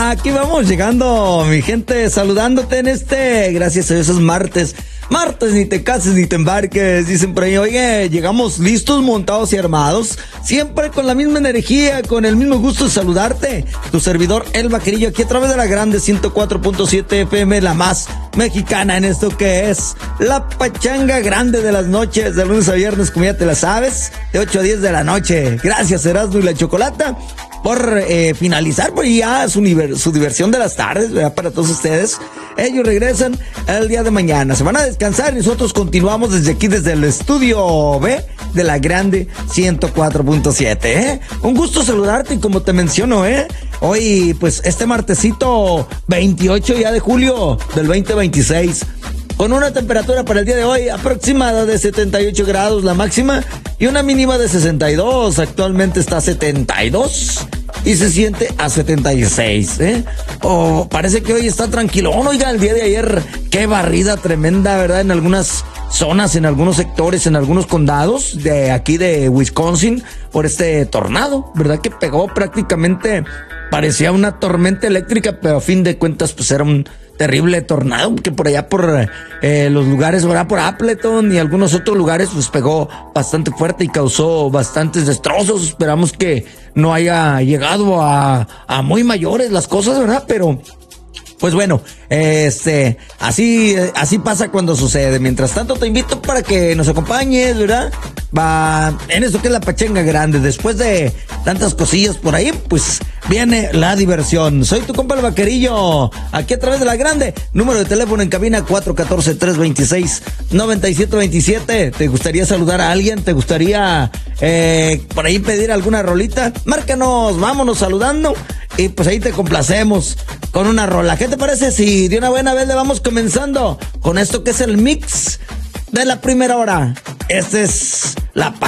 Aquí vamos llegando, mi gente, saludándote en gracias a Dios es martes. Martes, ni te cases ni te embarques, dicen por ahí. Oye, llegamos listos, montados y armados, siempre con la misma energía, con el mismo gusto de saludarte. Tu servidor, El Vaquerillo, aquí a través de la grande 104.7 FM, la más mexicana en esto que es la pachanga grande de las noches, de lunes a viernes, como ya te la sabes, de 8 a 10 de la noche. Gracias, Erasmo y la Chocolata, por finalizar por ya su diversión de las tardes, ¿verdad? Para todos ustedes. Ellos regresan el día de mañana, se van a descansar y nosotros continuamos desde aquí, desde el estudio B de la grande 104.7, Un gusto saludarte y como te menciono, hoy pues este martesito 28 ya de julio del 2026, con una temperatura para el día de hoy aproximada de 78 grados la máxima y una mínima de 62. Actualmente está a 72 y se siente a 76, parece que hoy está tranquilón. Oiga, el día de ayer, qué barrida tremenda, ¿verdad? En algunas zonas, en algunos sectores, en algunos condados de aquí de Wisconsin, por este tornado, ¿verdad? Que pegó prácticamente, parecía una tormenta eléctrica, pero a fin de cuentas, pues era un terrible tornado que por allá por los lugares, ¿verdad? Por Appleton y algunos otros lugares, pues pegó bastante fuerte y causó bastantes destrozos. Esperamos que no haya llegado a muy mayores las cosas, ¿verdad? Pero pues bueno, así pasa cuando sucede. Mientras tanto, te invito para que nos acompañes, ¿verdad? Va en esto que es la pachanga grande. Después de tantas cosillas por ahí, pues viene la diversión. Soy tu compa El Vaquerillo, aquí a través de la grande. Número de teléfono en cabina 414-326-9727. ¿Te gustaría saludar a alguien? ¿Te gustaría por ahí pedir alguna rolita? Márcanos, vámonos saludando y pues ahí te complacemos con una rola. ¿Qué te parece si de una buena vez le vamos comenzando con esto que es el mix de la primera hora? Esta es la